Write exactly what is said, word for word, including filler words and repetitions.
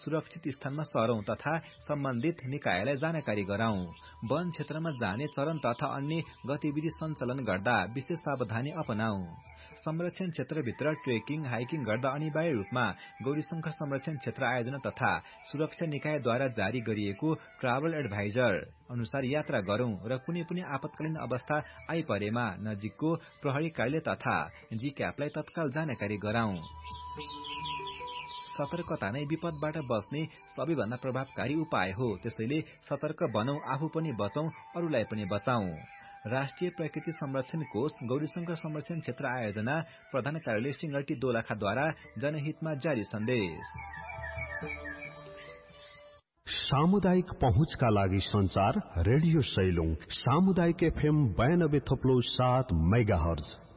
सुरक्षित स्थानमा सरौं तथा सम्बन्धित निकायलाई जानकारी गराउँ। वन क्षेत्रमा जाने चरण तथा अन्य गतिविधि सञ्चालन गर्दा विशेष सावधानी अपनाऊ। संरक्षण क्षेत्रभित्र ट्रेकिङ हाइकिङ गर्दा अनिवार्य रूपमा गौरीशंकर संरक्षण क्षेत्र आयोजना तथा सुरक्षा निकायद्वारा जारी गरिएको ट्राभल एडभाइजर अनुसार यात्रा गरौं र कुनै पनि आपतकालीन अवस्था आइपरेमा नजिकको प्रहरी कार्यालय तथा जीक्यापलाई तत्काल जानकारी गराउँ। सतर्कता नै विपदबाट बच्ने सबैभन्दा प्रभावकारी उपाय हो, त्यसैले सतर्क बनौं, आफू पनि बचौं, अरूलाई पनि बचाउँ। राष्ट्रिय प्रकृति संरक्षण कोष गौरीशंकर संरक्षण क्षेत्र आयोजना प्रधान कार्यालय सिंगल्टी दोलखाद्वारा जनहितमा जारी सन्देश। सामुदायिक पहुँचका लागि संचार रेडियो सैलुङ सामुदायिक एफएम बयानब्बे थप्लो सात मेगाहर्ज